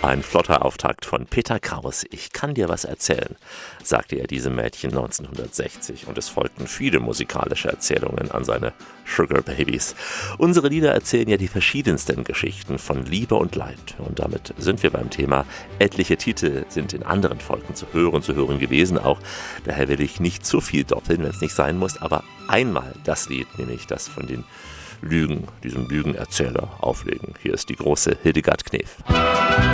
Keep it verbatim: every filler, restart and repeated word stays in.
Ein flotter Auftakt von Peter Kraus. Ich kann dir was erzählen, sagte er diesem Mädchen neunzehnhundertsechzig. Und es folgten viele musikalische Erzählungen an seine Sugar Babies. Unsere Lieder erzählen ja die verschiedensten Geschichten von Liebe und Leid. Und damit sind wir beim Thema. Etliche Titel sind in anderen Folgen zu hören, zu hören gewesen auch. Daher will ich nicht zu viel doppeln, wenn es nicht sein muss. Aber einmal das Lied, nämlich das von den Lügen, diesem Lügenerzähler auflegen. Hier ist die große Hildegard Knef.